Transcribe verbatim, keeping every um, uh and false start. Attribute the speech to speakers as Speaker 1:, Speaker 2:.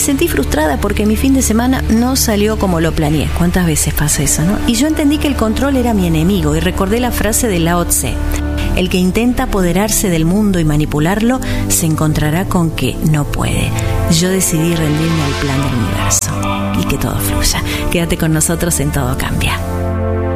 Speaker 1: sentí frustrada porque mi fin de semana no salió como lo planeé. ¿Cuántas veces pasa eso, no? Y yo entendí que el control era mi enemigo y recordé la frase de Lao Tse: el que intenta apoderarse del mundo y manipularlo se encontrará con que no puede. Yo decidí rendirme al plan del universo y que todo fluya. Quédate con nosotros en Todo Cambia.